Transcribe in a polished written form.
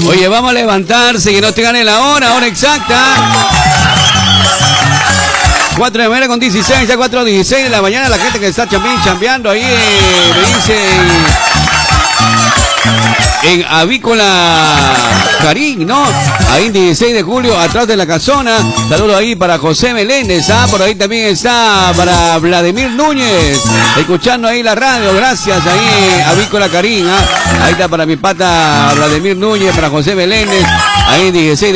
Oye, vamos a levantarse, que no te gane la hora exacta. 4 de mañana con 16, ya 4:16 de la mañana, la gente que está chambeando ahí, me dice... En Avícola Carín, ¿no? Ahí 16 de julio, atrás de la casona. Saludo ahí para José Meléndez, por ahí también está para Vladimir Núñez, escuchando ahí la radio, gracias ahí, Avícola Carín, Ahí está para mi pata Vladimir Núñez, para José Meléndez, ahí 16 de